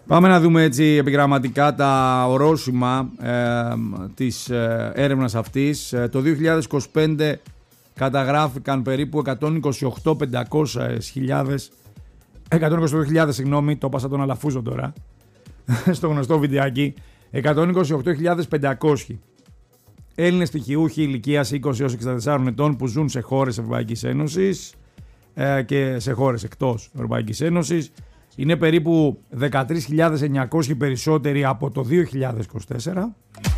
Πάμε να δούμε έτσι επιγραμματικά τα ορόσημα της έρευνας αυτής. Το 2025 καταγράφηκαν περίπου 128.000, συγγνώμη, το πάσα τον Αλαφούζο τώρα, στο γνωστό βιντεάκι, 128.500 Έλληνες στοιχειούχοι ηλικίας 20 έως 64 ετών που ζουν σε χώρες Ευρωπαϊκής Ένωσης και σε χώρες εκτός Ευρωπαϊκής Ένωσης. Είναι περίπου 13.900 περισσότεροι από το 2024.